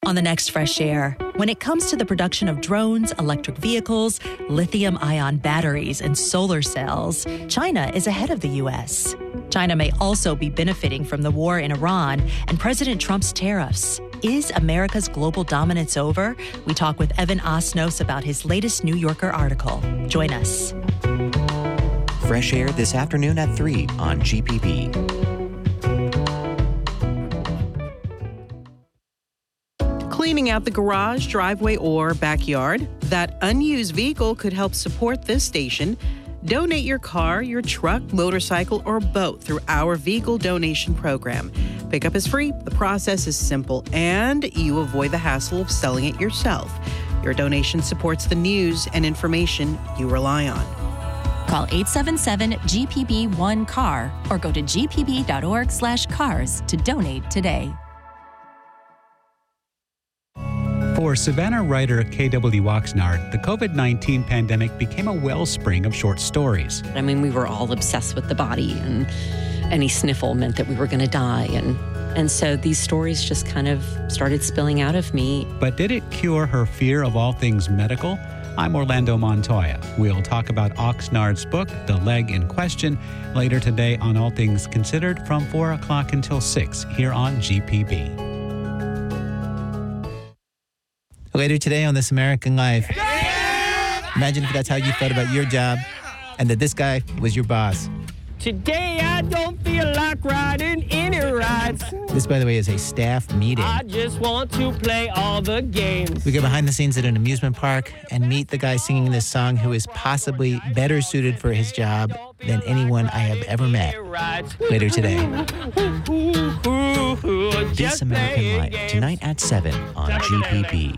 On the next Fresh Air, when it comes to the production of drones, electric vehicles, lithium-ion batteries, and solar cells, China is ahead of the U.S. China may also be benefiting from the war in Iran and President Trump's tariffs. Is America's global dominance over? We talk with Evan Osnos about his latest New Yorker article. Join us. Fresh Air this afternoon at 3 on GPB. Cleaning out the garage, driveway, or backyard? That unused vehicle could help support this station. Donate your car, your truck, motorcycle, or boat through our vehicle donation program. Pickup is free, the process is simple, and you avoid the hassle of selling it yourself. Your donation supports the news and information you rely on. Call 877-GPB-1-CAR or go to gpb.org/cars to donate today. For Savannah writer K.W. Oxnard, the COVID-19 pandemic became a wellspring of short stories. I mean, we were all obsessed with the body, and any sniffle meant that we were going to die. And so these stories just kind of started spilling out of me. But did it cure her fear of all things medical? I'm Orlando Montoya. We'll talk about Oxnard's book, The Leg in Question, later today on All Things Considered from 4 o'clock until 6 here on GPB. Later today on This American Life. Imagine if that's how you felt about your job and that this guy was your boss. Today I don't feel like riding any rides. This, by the way, is a staff meeting. I just want to play all the games. We go behind the scenes at an amusement park and meet the guy singing this song who is possibly better suited for his job than anyone I have ever met. Later today. This American Life, tonight at 7 on GPB.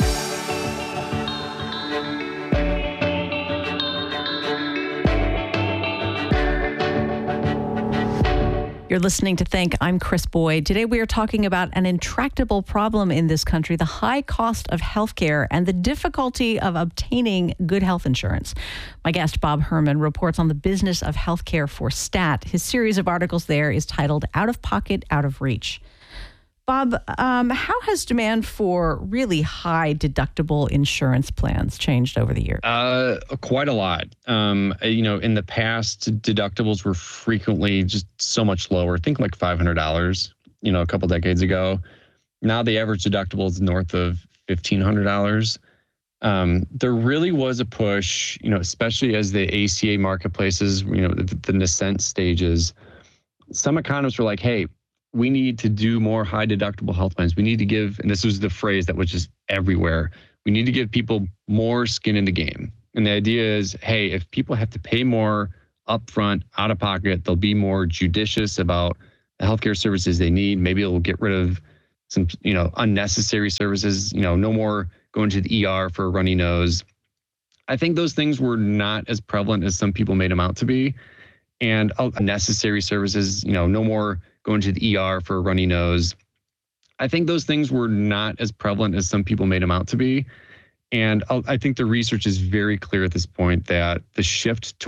You're listening to Think. I'm Chris Boyd. Today we are talking about an intractable problem in this country, the high cost of healthcare and the difficulty of obtaining good health insurance. My guest, Bob Herman, reports on the business of healthcare for STAT. His series of articles there is titled Out of Pocket, Out of Reach. Bob, how has demand for really high deductible insurance plans changed over the years? Quite a lot. In the past, deductibles were frequently just so much lower. Think like $500, a couple decades ago. Now the average deductible is north of $1,500. There really was a push, especially as the ACA marketplaces, the nascent stages. Some economists were like, hey, we need to do more high deductible health plans. We need to give, and this was the phrase that was just everywhere, we need to give people more skin in the game. And the idea is, hey, if people have to pay more upfront, out of pocket, they'll be more judicious about the healthcare services they need. Maybe it'll get rid of some, unnecessary services, no more going to the ER for a runny nose. I think those things were not as prevalent as some people made them out to be. And unnecessary services, no more going to the ER for a runny nose. I think those things were not as prevalent as some people made them out to be. And I think the research is very clear at this point that the shift to